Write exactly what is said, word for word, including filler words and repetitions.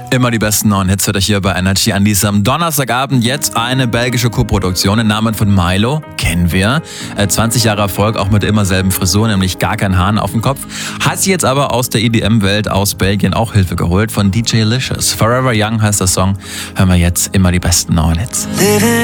Immer die besten neuen Hits hört euch hier bei Energy an diesem Donnerstagabend. Jetzt eine belgische Koproduktion im Namen von Mylo, kennen wir. Äh, zwanzig Jahre Erfolg, auch mit der immer selben Frisur, nämlich gar kein Hahn auf dem Kopf. Hat sich jetzt aber aus der E D M-Welt aus Belgien auch Hilfe geholt von D J Licious. Forever Young heißt der Song. Hören wir jetzt immer die besten neuen Hits.